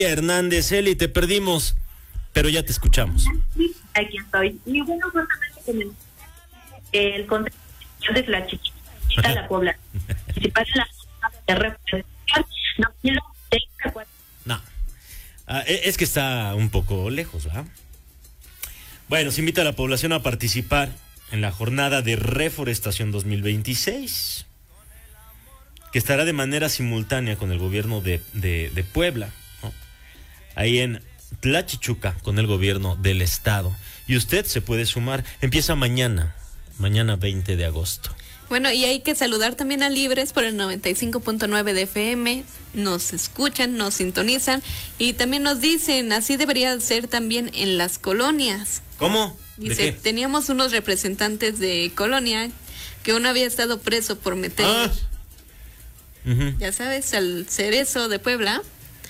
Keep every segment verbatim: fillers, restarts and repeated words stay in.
Hernández, Eli, te perdimos, pero ya te escuchamos. Sí, aquí estoy. Y bueno, justamente con el, el contexto de la chiquita, la Puebla, participar en la de representación, no, no. Ah, es que está un poco lejos, ¿verdad? Bueno, se invita a la población a participar en la jornada de reforestación dos mil veintiséis, que estará de manera simultánea con el gobierno de, de, de Puebla, ¿no? Ahí en Tlachichuca, con el gobierno del estado. Y usted se puede sumar. Empieza mañana, mañana veinte de agosto. Bueno, y hay que saludar también a Libres por el noventa y cinco punto nueve de F M. Nos escuchan, nos sintonizan y también nos dicen, así debería ser también en las colonias. ¿Cómo? Dice, teníamos unos representantes de colonia que uno había estado preso por meter, ah. uh-huh. ya sabes, al Cerezo de Puebla,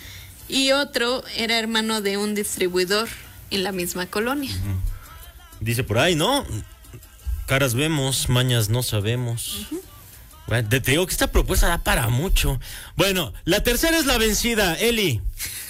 y otro era hermano de un distribuidor en la misma colonia. Uh-huh. Dice por ahí, ¿no? Caras vemos, mañas no sabemos. Uh-huh. Bueno, te digo que esta propuesta da para mucho. Bueno, la tercera es la vencida, Eli.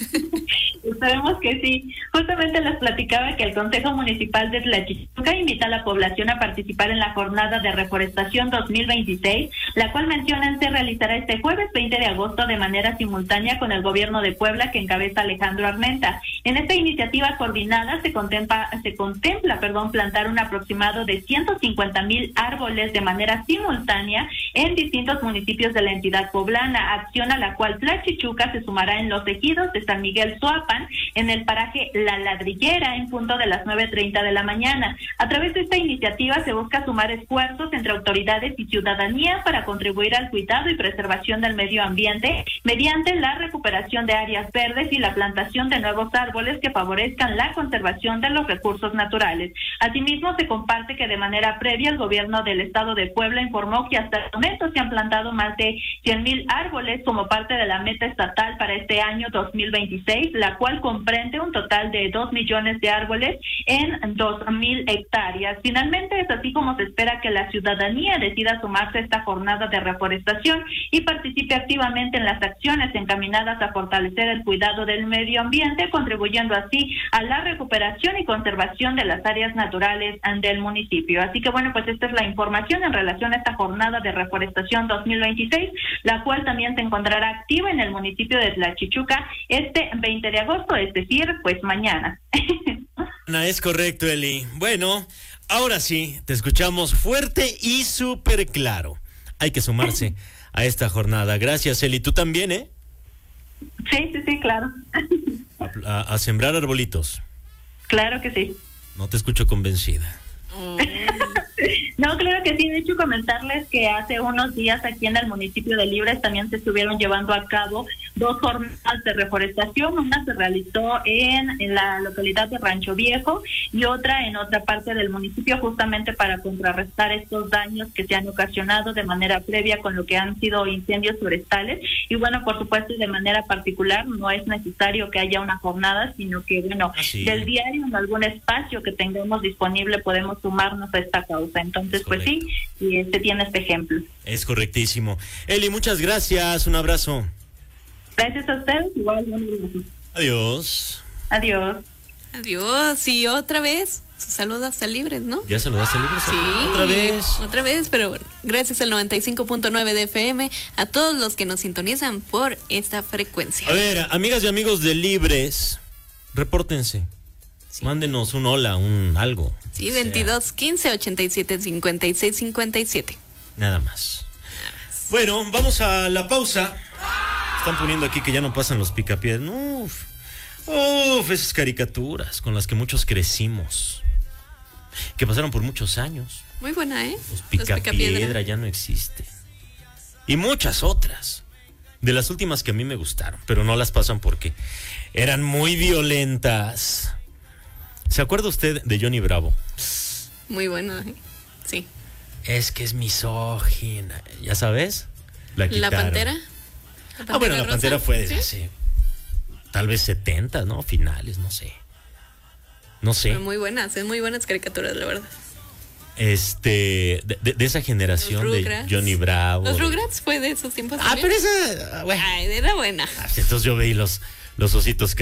Sabemos que sí. Justamente les platicaba que el Consejo Municipal de Tlachichuca invita a la población a participar en la jornada de reforestación dos mil veintiséis, la cual mencionan se realizará este jueves veinte de agosto de manera simultánea con el gobierno de Puebla que encabeza Alejandro Armenta. En esta iniciativa coordinada se contempla, se contempla, perdón, plantar un aproximado de ciento cincuenta mil árboles de manera simultánea en distintos municipios de la entidad poblana, acción a la cual Tlachichuca se sumará en los ejidos de San Miguel Suapan, en el paraje La Ladrillera, en punto de las nueve treinta de la mañana. A través de esta iniciativa se busca sumar esfuerzos entre autoridades y ciudadanía para contribuir al cuidado y preservación del medio ambiente mediante la recuperación de áreas verdes y la plantación de nuevos árboles que favorezcan la conservación de los recursos naturales. Asimismo, se comparte que de manera previa el gobierno del estado de Puebla informó que hasta el momento se han plantado más de cien mil árboles como parte de la meta estatal para este año dos mil veintiséis, la cual comprende un total de dos millones de árboles en dos mil hectáreas. Finalmente, es así como se espera que la ciudadanía decida sumarse a esta jornada de reforestación y participe activamente en las acciones encaminadas a fortalecer el cuidado del medio ambiente, contribuyendo así a la recuperación y conservación de las áreas naturales del municipio. Así que bueno, pues esta es la información en relación a esta jornada de reforestación dos mil veintiséis, la cual también se encontrará activa en el municipio de Tlachichuca este veinte de agosto, es decir, pues mañana. No, es correcto, Eli. Bueno, ahora sí, te escuchamos fuerte y súper claro. Hay que sumarse a esta jornada. Gracias, Eli. ¿Tú también, eh? Sí, sí, sí, claro. A, a, a sembrar arbolitos. Claro que sí. No te escucho convencida. Oh. No, claro que sí. De hecho, comentarles que hace unos días aquí en el municipio de Libres también se estuvieron llevando a cabo dos jornadas de reforestación. Una se realizó en, en la localidad de Rancho Viejo y otra en otra parte del municipio, justamente para contrarrestar estos daños que se han ocasionado de manera previa con lo que han sido incendios forestales. Y bueno, por supuesto, de manera particular no es necesario que haya una jornada, sino que bueno, ¿Ah, sí? del diario en algún espacio que tengamos disponible podemos sumarnos a esta causa. Entonces, pues sí, y este tiene este ejemplo. Es correctísimo. Eli, muchas gracias. Un abrazo. Gracias a ustedes. Igual, un abrazo. Adiós. Adiós. Adiós. Y otra vez, saludos hasta Libres, ¿no? ¿Ya saludaste a Libres? Sí. Otra vez. Otra vez, pero bueno, gracias al noventa y cinco punto nueve de F M, a todos los que nos sintonizan por esta frecuencia. A ver, amigas y amigos de Libres, repórtense. Sí. Mándenos un hola, un algo. Sí, veintidós, quince, ochenta y siete, cincuenta y seis, cincuenta y siete. Nada más. Nada más. Bueno, vamos a la pausa. Están poniendo aquí que ya no pasan los picapiedras. Uf, uf, esas caricaturas con las que muchos crecimos. Que pasaron por muchos años. Muy buena, ¿eh? Los picapiedra ya no existen. Y muchas otras. De las últimas que a mí me gustaron, pero no las pasan porque eran muy violentas. ¿Se acuerda usted de Johnny Bravo? Muy bueno, ¿eh? Sí. Es que es misógina, ¿ya sabes? La, ¿La Pantera? ¿La Pantera? Ah, bueno, la Pantera Rosa? fue desde ¿Sí? hace tal vez setenta, ¿no? Finales, no sé. No sé. Pero muy buenas, es muy buenas caricaturas, la verdad. Este, de, de, de esa generación de Johnny Bravo. Los de... Rugrats fue de esos tiempos. Ah, también. pero esa, bueno. Ay, era buena. Entonces yo veí los... los ositos